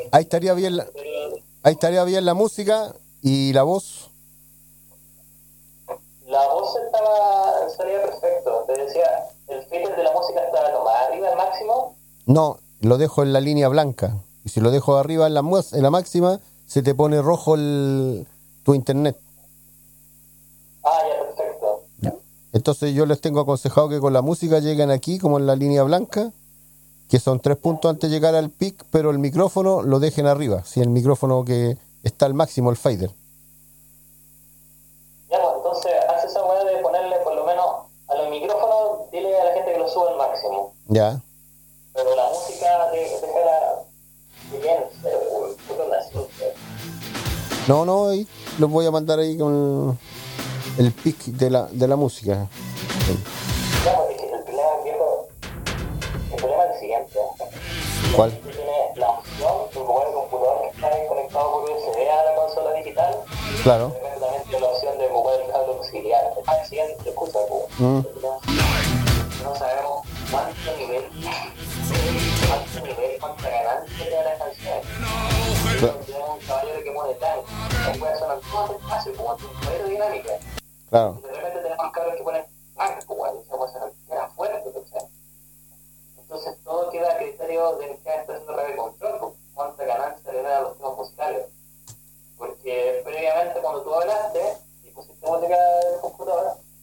Ahí estaría bien ahí estaría bien la música y la voz. La voz salía perfecto. Te decía, el filtro de la música está lo más arriba, al máximo. No, lo dejo en la línea blanca. Y si lo dejo arriba en la máxima, se te pone rojo tu internet. Ah, ya, perfecto. Entonces yo les tengo aconsejado que con la música lleguen aquí como en la línea blanca, que son 3 puntos antes de llegar al pic, pero el micrófono lo dejen arriba. Si el micrófono que está al máximo, el fader. Ya, pues entonces haz esa weá de ponerle por lo menos a los micrófonos, dile a la gente que lo suba al máximo. Ya. Pero la música, déjala bien, No, ahí los voy a mandar ahí con el pic de la música. Sí. Ya, pues el problema, viejo, el problema es el siguiente. ¿Cuál? Tú tienes la opción de ocupar el computador que está conectado por USB a la consola digital. Claro. De repente también tienes la opción de ocupar el cable auxiliar. El siguiente se escucha, no sabemos cuánto nivel, cuánta ganancia tiene la canción. Tenemos un caballero que pone tank, que puede sonar todo el espacio, como un aerodinámica. Claro. Y de repente tenemos cabros que ponen tank, como se puede sonar fuerte, ¿sabes? Entonces todo queda a criterio de quien está haciendo